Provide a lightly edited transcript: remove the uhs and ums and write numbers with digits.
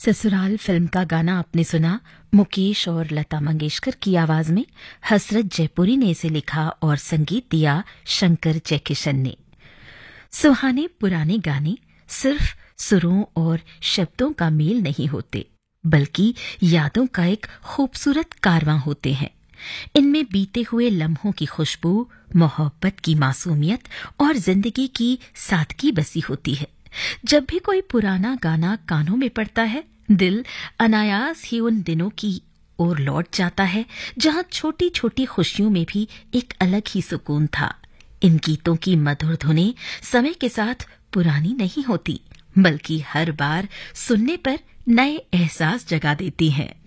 ससुराल फिल्म का गाना आपने सुना। मुकेश और लता मंगेशकर की आवाज में हसरत जयपुरी ने इसे लिखा और संगीत दिया शंकर जयकिशन ने। सुहाने पुराने गाने सिर्फ सुरों और शब्दों का मेल नहीं होते, बल्कि यादों का एक खूबसूरत कारवां होते हैं। इनमें बीते हुए लम्हों की खुशबू, मोहब्बत की मासूमियत और जिंदगी की सादगी बसी होती है। जब भी कोई पुराना गाना कानों में पड़ता है, दिल अनायास ही उन दिनों की ओर लौट जाता है जहां छोटी छोटी खुशियों में भी एक अलग ही सुकून था। इन गीतों की मधुर धुनें समय के साथ पुरानी नहीं होती, बल्कि हर बार सुनने पर नए एहसास जगा देती हैं।